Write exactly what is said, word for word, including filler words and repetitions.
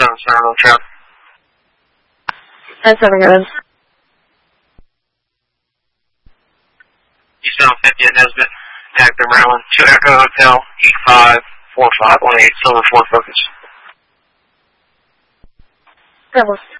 seven seven on trap. ten seven, good. East seven fifty at Nesbitt, Actor, Maryland. two Echo Hotel, E five four five one eight, Silver four Focus. Silver